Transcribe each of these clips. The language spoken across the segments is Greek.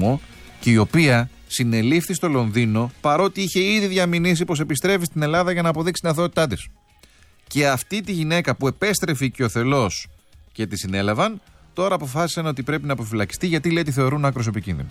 εξορκισμό και η οποία συνελήφθη στο Λονδίνο παρότι είχε ήδη διαμηνήσει πως επιστρέφει στην Ελλάδα για να αποδείξει την αθωότητά της. Και αυτή τη γυναίκα που επέστρεφε οικειοθελώς και τη συνέλαβαν, τώρα αποφάσισαν ότι πρέπει να αποφυλακιστεί γιατί λέει τη θεωρούν άκρως επικίνδυνη.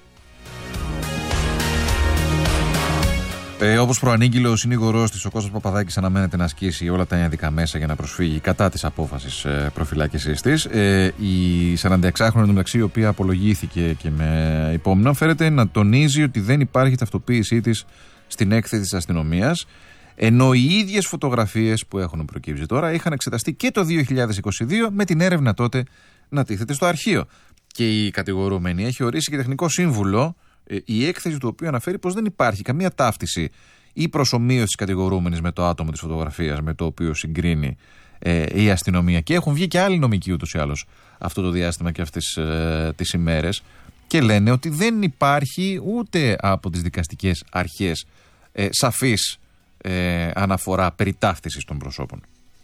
Όπως προανήγγειλε ο συνήγορός της, ο Κώστας Παπαδάκης αναμένεται να ασκήσει όλα τα ένδικα μέσα για να προσφύγει κατά της απόφασης προφυλάκησης της. Η 46χρονη μεταξύ, η οποία απολογήθηκε και με υπόμνημα, φέρεται να τονίζει ότι δεν υπάρχει ταυτοποίησή της στην έκθεση της αστυνομίας, ενώ οι ίδιες φωτογραφίες που έχουν προκύψει τώρα είχαν εξεταστεί και το 2022 με την έρευνα τότε να τίθεται στο αρχείο. Και η κατηγορούμενη έχει ορίσει και τεχνικό σύμβουλο, η έκθεση του οποίου αναφέρει πως δεν υπάρχει καμία ταύτιση ή προσομοίωση της κατηγορούμενης με το άτομο της φωτογραφίας με το οποίο συγκρίνει η αστυνομία. Και έχουν βγει και άλλοι νομικοί ούτως ή άλλως αυτό το διάστημα και αυτές τις ημέρες και λένε ότι δεν υπάρχει ούτε από τις δικαστικές αρχές σαφής αναφορά περί ταύτισης των προσώπων.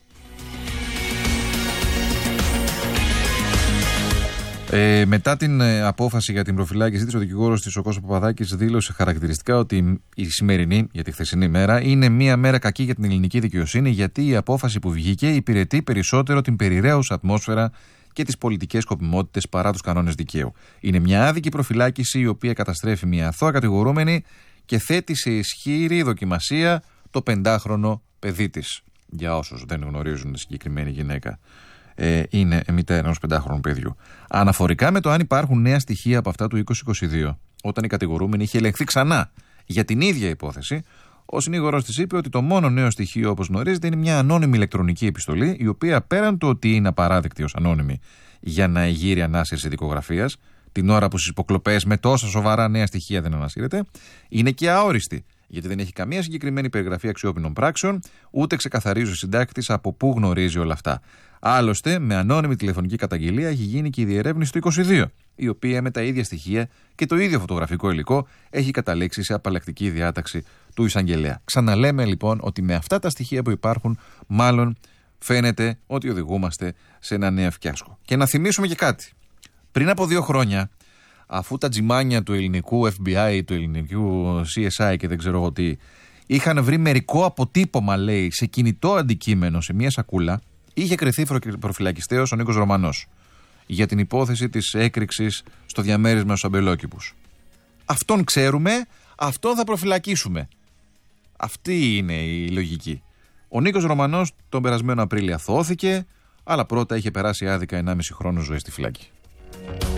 Μετά την απόφαση για την προφυλάκησή της, ο δικηγόρος της, ο Κώστας Παπαδάκης, δήλωσε χαρακτηριστικά ότι η σημερινή, για τη χθεσινή μέρα, είναι μια μέρα κακή για την ελληνική δικαιοσύνη, γιατί η απόφαση που βγήκε υπηρετεί περισσότερο την περιραίουσα ατμόσφαιρα και τις πολιτικές σκοπιμότητες παρά τους κανόνες δικαίου. Είναι μια άδικη προφυλάκηση η οποία καταστρέφει μια αθώα κατηγορούμενη και θέτει σε ισχυρή δοκιμασία το 5χρονο παιδί της. Για όσους δεν γνωρίζουν τη συγκεκριμένη γυναίκα, είναι μητέρα ενός 5χρονου παιδιού. Αναφορικά με το αν υπάρχουν νέα στοιχεία από αυτά του 2022, όταν η κατηγορούμενη είχε ελεγχθεί ξανά για την ίδια υπόθεση, ο συνήγορος της είπε ότι το μόνο νέο στοιχείο, όπως γνωρίζετε, είναι μια ανώνυμη ηλεκτρονική επιστολή, η οποία πέραν του ότι είναι απαράδεκτη ως ανώνυμη για να εγείρει ανάσυρση δικογραφίας, την ώρα που στις υποκλοπές με τόσα σοβαρά νέα στοιχεία δεν ανασύρεται, είναι και αόριστη. Γιατί δεν έχει καμία συγκεκριμένη περιγραφή αξιόπινων πράξεων, ούτε ξεκαθαρίζει ο συντάκτης από πού γνωρίζει όλα αυτά. Άλλωστε, με ανώνυμη τηλεφωνική καταγγελία έχει γίνει και η διερεύνηση του 22, η οποία με τα ίδια στοιχεία και το ίδιο φωτογραφικό υλικό έχει καταλήξει σε απαλλακτική διάταξη του εισαγγελέα. Ξαναλέμε λοιπόν ότι με αυτά τα στοιχεία που υπάρχουν, μάλλον φαίνεται ότι οδηγούμαστε σε ένα νέο φιάσκο. Και να θυμίσουμε και κάτι. Πριν από 2 χρόνια, αφού τα τζιμάνια του ελληνικού FBI, του ελληνικού CSI και δεν ξέρω εγώ τι, είχαν βρει μερικό αποτύπωμα, λέει, σε κινητό αντικείμενο σε μια σακούλα, είχε κριθεί προφυλακιστέος ο Νίκος Ρωμανός για την υπόθεση της έκρηξης στο διαμέρισμα στους αμπελόκηπους. Αυτόν ξέρουμε, αυτόν θα προφυλακίσουμε. Αυτή είναι η λογική. Ο Νίκος Ρωμανός τον περασμένο Απρίλιο αθώθηκε, αλλά πρώτα είχε περάσει άδικα 1,5 χρόνο ζωή στη φυλάκη.